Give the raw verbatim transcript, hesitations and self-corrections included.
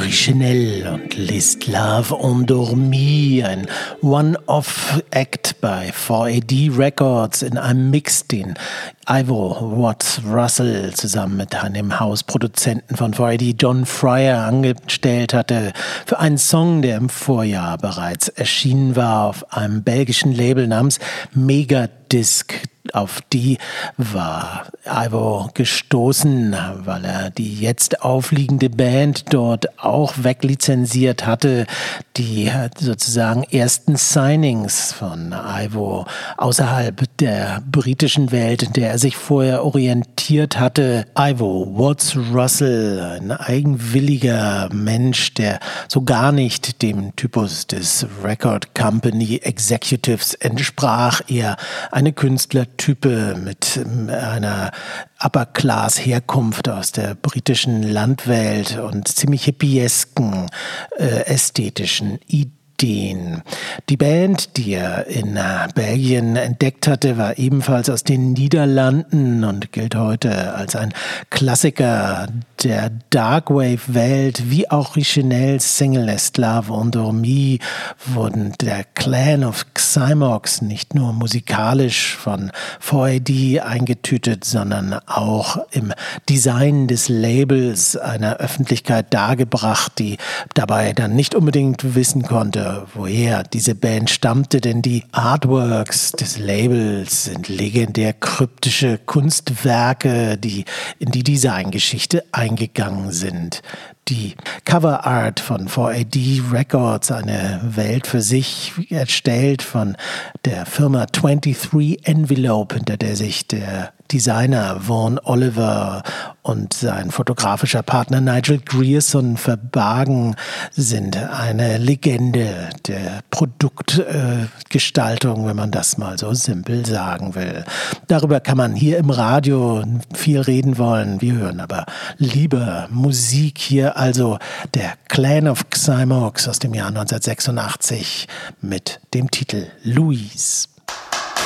Richenel und L'Esclave Endormi, ein One-Off-Act bei four A D Records in einem Mix, den Ivo Watts Russell zusammen mit einem Hausproduzenten von four A D, John Fryer, angestellt hatte für einen Song, der im Vorjahr bereits erschienen war auf einem belgischen Label namens Megadisc. Auf die war Ivo gestoßen, weil er die jetzt aufliegende Band dort auch weglizenziert hatte. Die sozusagen ersten Signings von Ivo außerhalb der britischen Welt, in der er sich vorher orientiert hatte. Ivo Watts Russell, ein eigenwilliger Mensch, der so gar nicht dem Typus des Record Company Executives entsprach, eher eine Künstler Type mit einer Upper-Class-Herkunft aus der britischen Landwelt und ziemlich hippiesken äh, ästhetischen Ideen. Die Band, die er in Belgien entdeckt hatte, war ebenfalls aus den Niederlanden und gilt heute als ein Klassiker der Darkwave-Welt, wie auch Richenels Single L'Esclave Endormi wurden der Clan of Xymox nicht nur musikalisch von four A D eingetütet, sondern auch im Design des Labels einer Öffentlichkeit dargebracht, die dabei dann nicht unbedingt wissen konnte, woher diese Band stammte, denn die Artworks des Labels sind legendär kryptische Kunstwerke, die in die Designgeschichte eingegangen sind. Die Cover Art von four A D Records, eine Welt für sich, erstellt von der Firma twenty-three Envelope, hinter der sich der Designer Vaughan Oliver und sein fotografischer Partner Nigel Grierson verbargen, sind eine Legende der Produktgestaltung, äh, wenn man das mal so simpel sagen will. Darüber kann man hier im Radio viel reden wollen. Wir hören aber lieber Musik hier, also der Clan of Xymox aus dem Jahr neunzehnhundertsechsundachtzig mit dem Titel Louise.